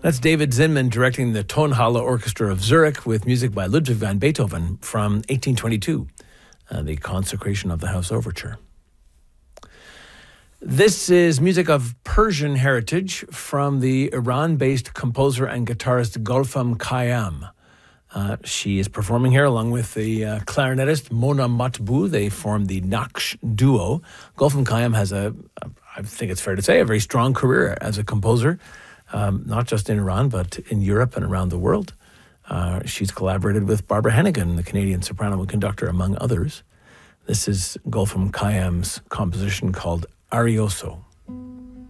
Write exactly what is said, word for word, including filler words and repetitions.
That's David Zinman directing the Tonhalle Orchestra of Zurich with music by Ludwig van Beethoven from eighteen twenty-two, uh, the Consecration of the House Overture. This is music of Persian heritage from the Iran-based composer and guitarist Gulfam Khayyam. Uh, she is performing here along with the uh, clarinetist Mona Matbou. They form the Naqsh duo. Gulfam Khayyam has a, a, I think it's fair to say, a very strong career as a composer. Um, not just in Iran, but in Europe and around the world. Uh, she's collaborated with Barbara Hannigan, the Canadian soprano and conductor, among others. This is Gulfam Khayyam's composition called Arioso.